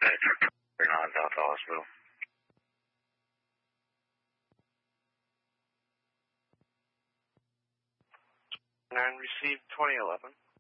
They're not out to hospital. 9 received 2011.